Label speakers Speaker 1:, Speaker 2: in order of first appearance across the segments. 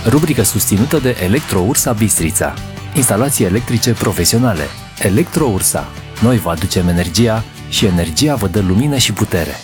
Speaker 1: rubrică susținută de Electro-Ursa Bistrița. Instalații electrice profesionale. Electro-Ursa. Noi vă aducem energia și energia vă dă lumină și putere.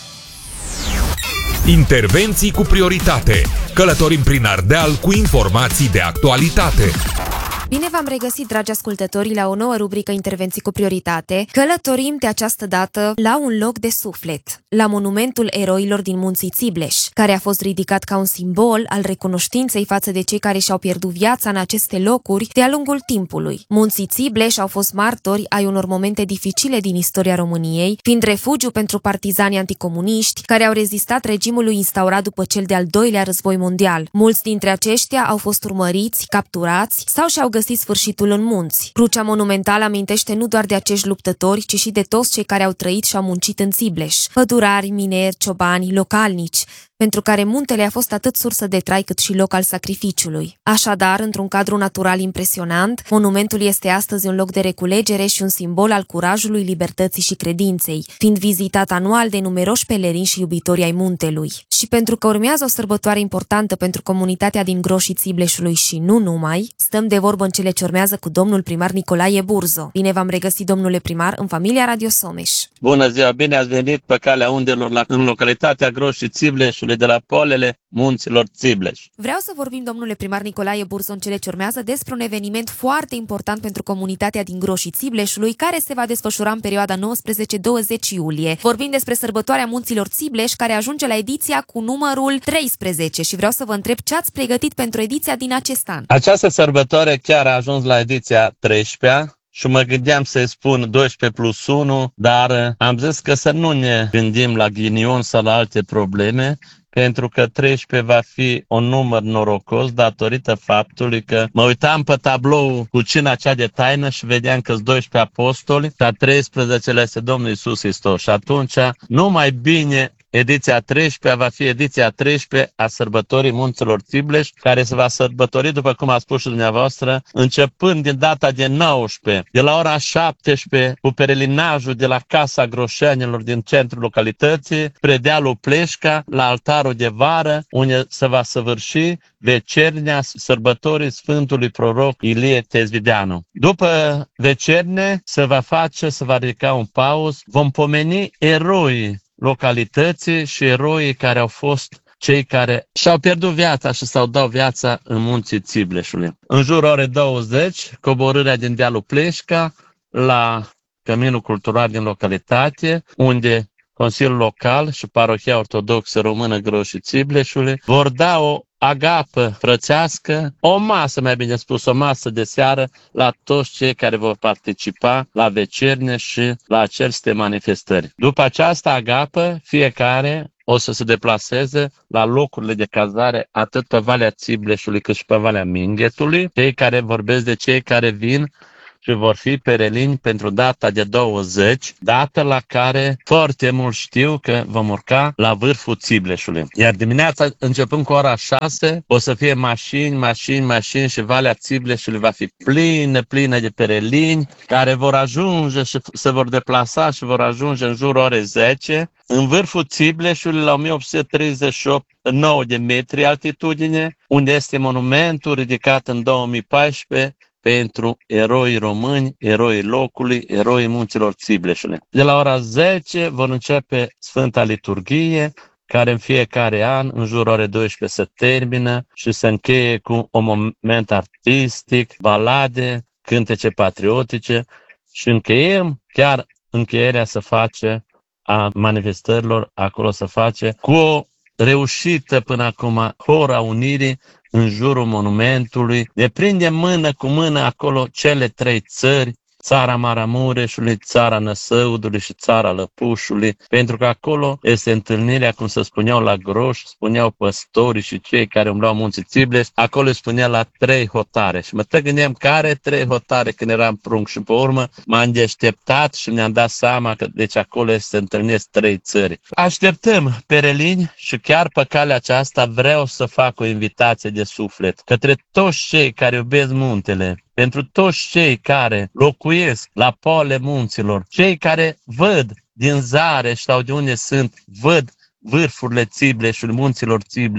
Speaker 2: Intervenții cu prioritate. Călătorim prin Ardeal cu informații de actualitate.
Speaker 3: Bine v-am regăsit, dragi ascultători, la o nouă rubrică Intervenții cu prioritate. Călătorim de această dată la un loc de suflet, la monumentul eroilor din Munții Țibleș, care a fost ridicat ca un simbol al recunoștinței față de cei care și-au pierdut viața în aceste locuri de-a lungul timpului. Munții Țibleș au fost martori ai unor momente dificile din istoria României, fiind refugiu pentru partizanii anticomuniști care au rezistat regimului instaurat după cel de-al doilea război mondial. Mulți dintre aceștia au fost urmăriți, capturați sau și-au găsit sfârșitul în munți. Crucea monumentală amintește nu doar de acești luptători, ci și de toți cei care au trăit și au muncit în Țibleș. Pădurari, mineri, ciobani, localnici, pentru care muntele a fost atât sursă de trai cât și loc al sacrificiului. Așadar, într-un cadru natural impresionant, monumentul este astăzi un loc de reculegere și un simbol al curajului, libertății și credinței, fiind vizitat anual de numeroși pelerini și iubitori ai muntelui. Și pentru că urmează o sărbătoare importantă pentru comunitatea din Groșii Țibleșului și nu numai, stăm de vorbă în cele ce urmează cu domnul primar Nicolae Burzo. Bine v-am regăsit, domnule primar, în familia Radio Someș.
Speaker 4: Bună ziua, bine ați venit pe calea undelor în localitatea Groșii Țibleșului, de la polele Munților Țibleș.
Speaker 3: Vreau să vorbim, domnule primar Nicolae Burzo, în cele ce urmează despre un eveniment foarte important pentru comunitatea din Groșii Țibleșului, care se va desfășura în perioada 19-20 iulie. Vorbim despre sărbătoarea Munților Țibleș, care ajunge la ediția cu numărul 13 și vreau să vă întreb ce ați pregătit pentru ediția din acest an.
Speaker 4: Această sărbătoare chiar a ajuns la ediția 13-a. Și mă gândeam să-i spun 12+1, dar am zis că să nu ne gândim la ghinion sau la alte probleme, pentru că 13 va fi un număr norocos datorită faptului că mă uitam pe tablou cu cina cea de taină și vedeam că-s 12 apostoli și a 13-lea este Domnul Iisus Hristos. Și atunci, numai bine, ediția 13 va fi ediția 13 a sărbătorii Munților Țibleș, care se va sărbători, după cum a spus și dumneavoastră, începând din data de 19, de la ora 17, cu perelinajul de la Casa Groșenilor din centrul localității, spre dealul Pleșca, la altarul de vară, unde se va săvârși vecernia sărbătorii Sfântului Proroc Ilie Tezvideanu. După vecernie se va ridica un pauz, vom pomeni eroii localității și eroii care au fost cei care și-au pierdut viața și s-au dat viața în Munții Țibleșului. În jurul orei 20, coborârea din dealul Pleșca la Căminul Cultural din localitate, unde Consiliul Local și Parohia Ortodoxă Română Groșii Țibleșului vor da o agapă frățească, o masă, mai bine spus, o masă de seară la toți cei care vor participa la vecernie și la aceste manifestări. După această agapă, fiecare o să se deplaseze la locurile de cazare atât pe Valea Țibleșului cât și pe Valea Minghetului, cei care vorbesc de cei care vin și vor fi perelini pentru data de 20, dată la care foarte mult știu că vom urca la vârful Țibleșului. Iar dimineața, începând cu ora 6, o să fie mașini și Valea Țibleșului va fi plină de perelini care vor ajunge și se vor deplasa și vor ajunge în jurul orei 10 în vârful Țibleșului la 1838,9 de metri altitudine, unde este monumentul ridicat în 2014 pentru eroii români, eroii locului, eroii Munților Țibleșului. De la ora 10 vor începe Sfânta Liturghie, care în fiecare an, în jurul orei 12, se termină și se încheie cu un moment artistic, balade, cântece patriotice și încheiem, chiar încheierea se face a manifestărilor, acolo se face cu o reușită până acum, Hora Unirii, în jurul monumentului, ne prindem mână cu mână acolo cele trei țări, țara Maramureșului, țara Năsăudului și țara Lăpușului, pentru că acolo este întâlnirea, cum se spuneau la Groș, spuneau păstorii și cei care umblau Munții Țibleș, acolo spunea la 3 hotare. Și mă gândeam care 3 hotare când eram prunc și pe urmă m-am deșteptat și ne-am dat seama că deci acolo se întâlnesc 3 țări. Așteptăm perelini și chiar pe calea aceasta vreau să fac o invitație de suflet către toți cei care iubesc muntele, pentru toți cei care locuiesc la polele munților, cei care văd din Zare sau de unde sunt, văd vârfurile Țibleșului, Munților Țibleș,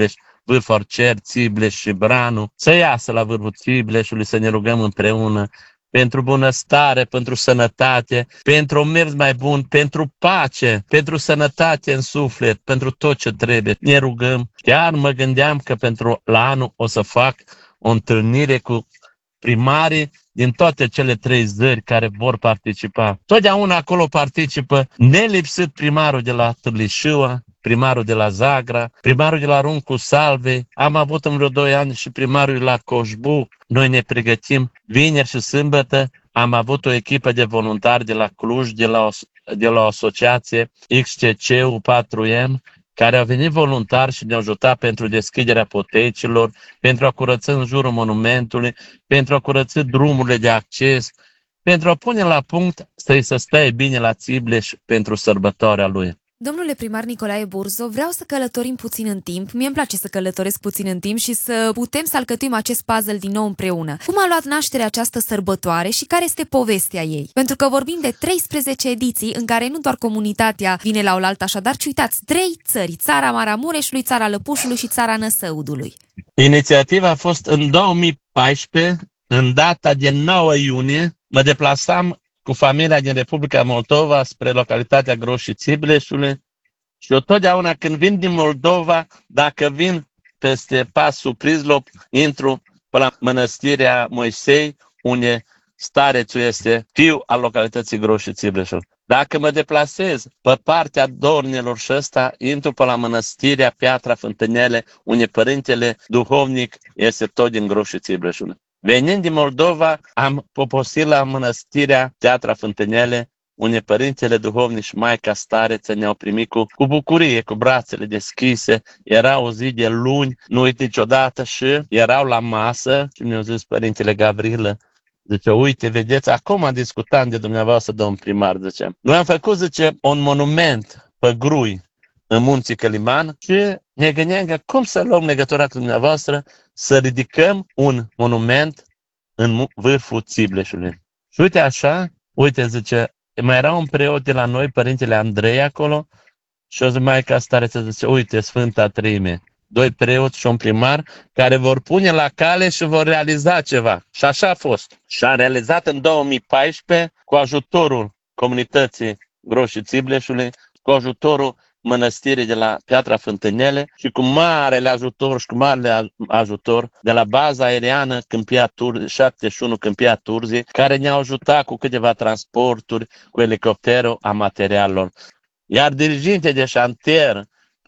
Speaker 4: Vârful Arcer, Țibleș și Branu, să iasă la vârful Țibleșului, să ne rugăm împreună pentru bunăstare, pentru sănătate, pentru un mers mai bun, pentru pace, pentru sănătate în suflet, pentru tot ce trebuie. Ne rugăm. Chiar mă gândeam că la anul o să fac o întâlnire cu primarii din toate cele 3 zări care vor participa. Totdeauna acolo participă nelipsit primarul de la Târlișiua, primarul de la Zagra, primarul de la Runcu Salvei, am avut în vreo 2 ani și primarul de la Coșbu. Noi ne pregătim vineri și sâmbătă. Am avut o echipă de voluntari de la Cluj, de la o asociație XCC-ul 4M, care au venit voluntari și ne-au ajutat pentru deschiderea potecilor, pentru a curăța în jurul monumentului, pentru a curăța drumurile de acces, pentru a pune la punct să-i se stea bine la Țibleș pentru sărbătoarea lui.
Speaker 3: Domnule primar Nicolae Burzo, vreau să călătorim puțin în timp. Mie îmi place să călătoresc puțin în timp și să putem să alcătuim acest puzzle din nou împreună. Cum a luat naștere această sărbătoare și care este povestea ei? Pentru că vorbim de 13 ediții în care nu doar comunitatea vine la oaltă așadar, ci uitați, 3 țări, țara Maramureșului, țara Lăpușului și țara Năsăudului.
Speaker 4: Inițiativa a fost în 2014, în data de 9 iunie, mă deplasam cu familia din Republica Moldova spre localitatea Groșii Țibleșului și eu totdeauna când vin din Moldova, dacă vin peste pasul Prizlop, intru pe la mănăstirea Moisei, unde starețul este fiu al localității Groșii Țibleșului. Dacă mă deplasez pe partea Dornelor și ăsta, intru pe la mănăstirea Piatra Fântânele, unde părintele duhovnic este tot din Groșii Țibleșului. Venind din Moldova, am poposit la mănăstirea Piatra Fântânele, unde părintele duhovnic și Maica Stareță ne-au primit cu bucurie, cu brațele deschise. Era o zi de luni, nu uit niciodată, și erau la masă și mi-au zis părintele Gavrilă, zice, uite, vedeți, acum discutam de dumneavoastră, domn primar, zice. Noi am făcut, zice, un monument pe grui în Munții Căliman și ne gândeam că cum să luăm legătura cu dumneavoastră să ridicăm un monument în vârful Țibleșului. Și uite așa, uite, zice, mai era un preot de la noi, părintele Andrei acolo, și o zi Maica Stareță zice, uite, Sfânta Treime, 2 preoți și un primar care vor pune la cale și vor realiza ceva. Și așa a fost. Și a realizat în 2014 cu ajutorul comunității Groșii Țibleșului, cu ajutorul mănăstirii de la Piatra Fântânele și cu marele ajutor de la baza aeriană Câmpia Turzi, 71 Câmpia Turzi, care ne-au ajutat cu câteva transporturi, cu elicopterul a materialelor. Iar diriginte de șantier,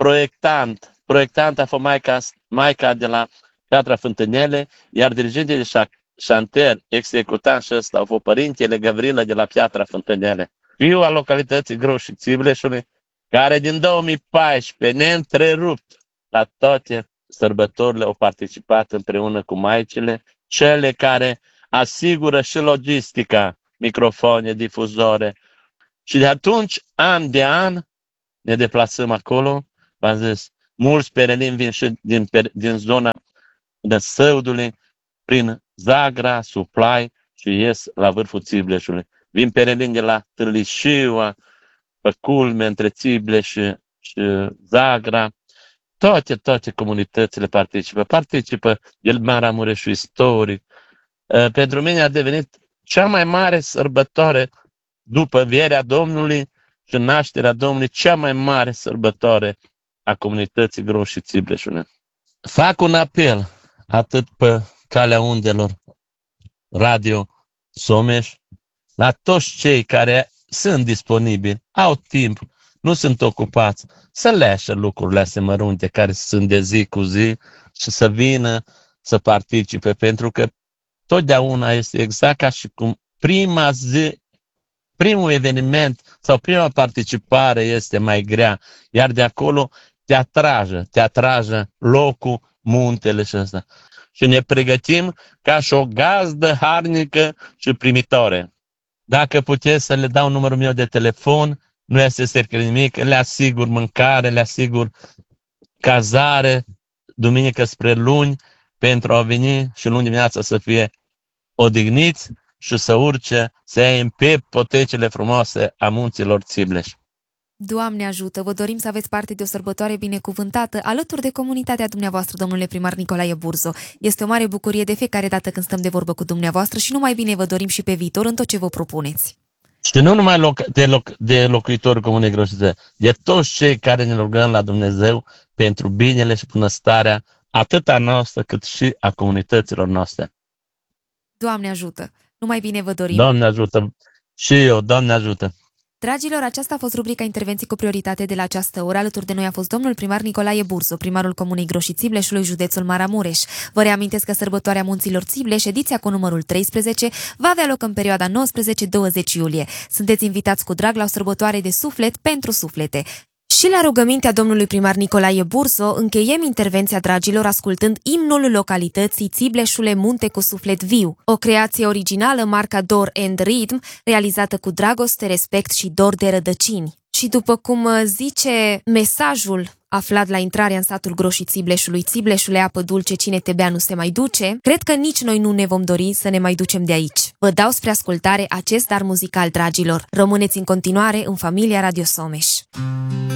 Speaker 4: proiectant a fost Maica de la Piatra Fântânele, iar diriginte de șantier, executant și ăsta, a fost părintele Gavrilă de la Piatra Fântânele, fiul al localității Groșii Țibleșului, care din 2014, neîntrerupt, la toate sărbătorile au participat împreună cu maicile, cele care asigură și logistica, microfoane, difuzore. Și de atunci, an de an, ne deplasăm acolo. V-am zis, mulți perelini vin și din zona Năsăudului, prin Zagra, Suplai și ies la vârful Țibleșului. Vin perelini de la Târlișiua, pe culme, între Țibleș și Zagra, toate comunitățile participă el Maramureșul istoric. Pentru mine a devenit cea mai mare sărbătoare după învierea Domnului și nașterea Domnului, cea mai mare sărbătoare a comunității Groșii Țibleșului. Fac un apel atât pe calea undelor Radio Someș, la toți cei care sunt disponibili, au timp, nu sunt ocupați, să leașă lucrurile astea mărunte care sunt de zi cu zi și să vină să participe, pentru că totdeauna este exact ca și cum prima zi, primul eveniment sau prima participare este mai grea, iar de acolo te atrage locul, muntele și ăsta. Și ne pregătim ca și o gazdă harnică și primitoare. Dacă puteți să le dau numărul meu de telefon, nu este secret nimic, le asigur mâncare, le asigur cazare, duminică spre luni, pentru a veni și luni dimineața să fie odihniți și să urce, să ia în piept potecile frumoase a munților Țibleș.
Speaker 3: Doamne ajută! Vă dorim să aveți parte de o sărbătoare binecuvântată alături de comunitatea dumneavoastră, domnule primar Nicolae Burzo. Este o mare bucurie de fiecare dată când stăm de vorbă cu dumneavoastră și numai bine vă dorim și pe viitor în tot ce vă propuneți.
Speaker 4: Și nu numai de locuitorul Comunei Groșițe, de toți cei care ne rugăm la Dumnezeu pentru binele și bunăstarea atât a noastră cât și a comunităților noastre.
Speaker 3: Doamne ajută! Numai bine vă dorim!
Speaker 4: Doamne ajută! Și eu, Doamne ajută!
Speaker 3: Dragilor, aceasta a fost rubrica Intervenții cu prioritate de la această oră. Alături de noi a fost domnul primar Nicolae Burzo, primarul Comunei Groși-Țibleșului, județul Maramureș. Vă reamintesc că sărbătoarea Munților Țibleș, ediția cu numărul 13, va avea loc în perioada 19-20 iulie. Sunteți invitați cu drag la o sărbătoare de suflet pentru suflete. Și la rugămintea domnului primar Nicolae Burzo încheiem intervenția, dragilor, ascultând imnul localității Țibleșule Munte cu suflet viu, o creație originală marca Dor and Rhythm, realizată cu dragoste, respect și dor de rădăcini. Și după cum zice mesajul aflat la intrarea în satul Groșii Țibleșului, Țibleșule, apă dulce, cine te bea nu se mai duce, cred că nici noi nu ne vom dori să ne mai ducem de aici. Vă dau spre ascultare acest dar muzical, dragilor. Rămâneți în continuare în familia Radio Someș.